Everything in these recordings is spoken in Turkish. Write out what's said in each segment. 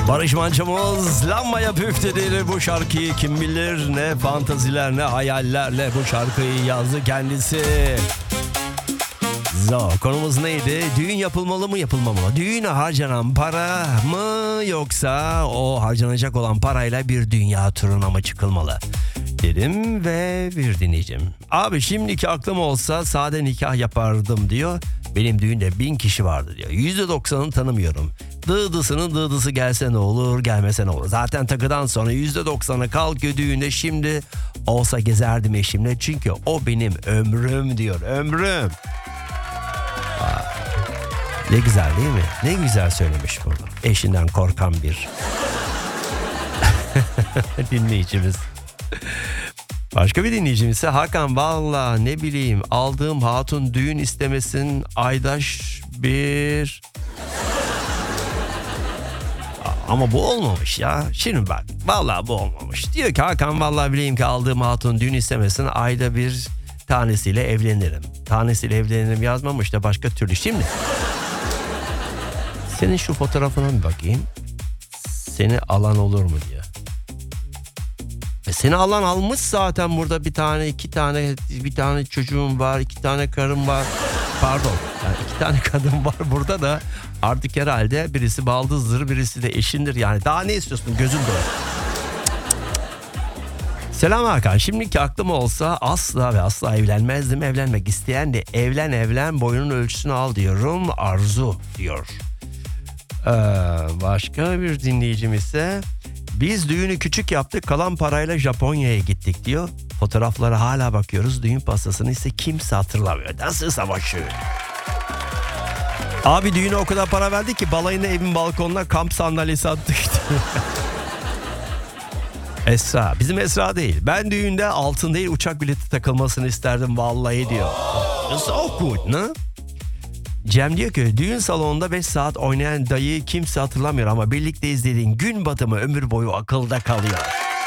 Barış Manço'muz lambaya püftediği bu şarkıyı kim bilir ne fantaziler ne hayallerle bu şarkıyı yazdı kendisi. Konumuz neydi? Düğün yapılmalı mı yapılmamalı mı? Düğüne harcanan para mı yoksa o harcanacak olan parayla bir dünya turuna mı çıkılmalı? Dedim ve bir dinleyicim. Abi şimdiki aklım olsa sade nikah yapardım diyor. Benim düğünde 1000 kişi vardı diyor. %90'ını tanımıyorum. Dıdısının dıdısı gelse ne olur gelmese ne olur. Zaten takıdan sonra %90'ı kalkıyor düğünde. Şimdi olsa gezerdim eşimle. Çünkü o benim ömrüm diyor. Ömrüm. Ne güzel değil mi? Ne güzel söylemiş bunu. Eşinden korkan bir dinleyicimiz. Başka bir dinleyicimiz ise Hakan valla ne bileyim aldığım hatun düğün istemesin aydaş bir... Ama bu olmamış ya. Şimdi bak valla bu olmamış. Diyor ki Hakan valla bileyim ki aldığım hatun düğün istemesin ayda bir tanesiyle evlenirim. Tanesiyle evlenirim yazmamış da başka türlü. Şimdi senin şu fotoğrafına bir bakayım. Seni alan olur mu diyor. Seni alan almış zaten burada bir tane bir tane çocuğum var 2 tane karım var. Pardon yani 2 tane kadın var burada da artık herhalde birisi baldızdır birisi de eşindir yani daha ne istiyorsun gözün doyar. Selam Hakan, şimdiki aklım olsa asla ve asla evlenmezdim. Evlenmek isteyen de evlen boyunun ölçüsünü al diyorum. Arzu diyor. Başka bir dinleyicim ise biz düğünü küçük yaptık kalan parayla Japonya'ya gittik diyor. Fotoğraflara hala bakıyoruz. Düğün pastasını ise kimse hatırlamıyor. Nasıl savaşı? Abi düğüne o kadar para verdik ki balayında evin balkonuna kamp sandalyesi attık. Esra. Bizim Esra değil. Ben düğünde altın değil uçak bileti takılmasını isterdim vallahi diyor. So good, ne? Cem diyor ki düğün salonunda 5 saat oynayan dayıyı kimse hatırlamıyor ama birlikte izlediğin gün batımı ömür boyu akılda kalıyor.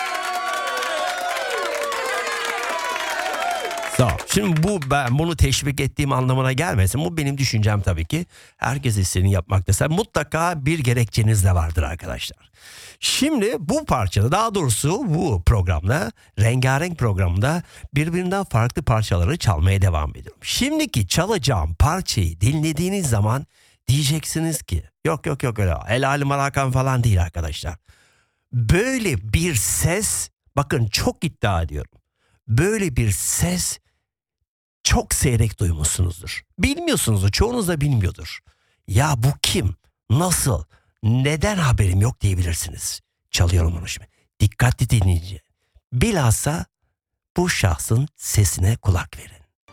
Şimdi ben bunu teşvik ettiğim anlamına gelmesin. Bu benim düşüncem tabii ki. Herkes istediğini yapmakta. Mutlaka bir gerekçeniz de vardır arkadaşlar. Şimdi bu parçada daha doğrusu bu programda rengarenk programda birbirinden farklı parçaları çalmaya devam ediyorum. Şimdiki çalacağım parçayı dinlediğiniz zaman diyeceksiniz ki yok öyle helalim Hakan falan değil arkadaşlar. Böyle bir ses bakın çok iddia ediyorum. Böyle bir ses çok seyrek duymuşsunuzdur. Bilmiyorsunuzdur, çoğunuz da bilmiyordur. Ya bu kim? Nasıl? Neden haberim yok diyebilirsiniz. Çalıyorum onu şimdi. Dikkatli dinleyin. Bilhassa bu şahsın sesine kulak verin.